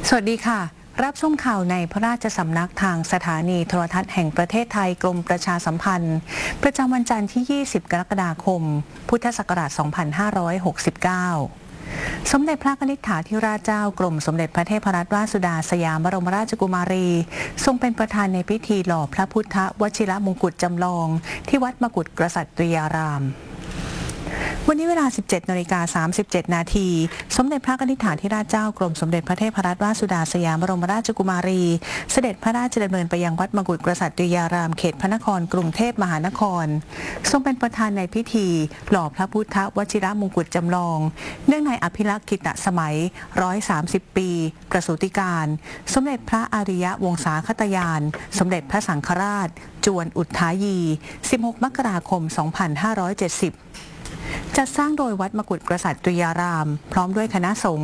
สวัสดีค่ะรับชมข่าวในพระราชสำนักทางสถานีโทรทัศน์แห่งประเทศไทยกรมประชาสัมพันธ์ประจำวันจันทร์ที่ 20 กรกฎาคม พุทธศักราช 2569 สมเด็จพระนิธิถาธิราชเจ้ากรมสมเด็จพระเทพรัตนราชสุดาสยามบรมราชกุมารีทรงเป็นประธานในพิธีหล่อพระพุทธวชิรมงกุฎจำลองที่วัดมกุฎกษัตริยารามวันนี้เวลา 17:37 นาทีสมเด็จพระนิธิถาธิราชเจ้ากรมสมเด็จพระเทพรัตนราชสุดาสยามบรมราชกุมารีเสด็จพระราชดำเนินไปยังวัดมกุฎกษัตริยารามเขตพระนครกรุงเทพมหานครทรงเป็นประธานในพิธีหล่อพระพุทธวชิรมงกุฎจำลองเนื่องในอภิลักษิตสมัย130 ปีประสูติการสมเด็จพระอริยวงศาคตยานสมเด็จพระสังฆราชจวนอุทายี 16 มกราคม 2570จัดสร้างโดยวัดมกุฎกษัตริยารามพร้อมด้วยคณะสงฆ์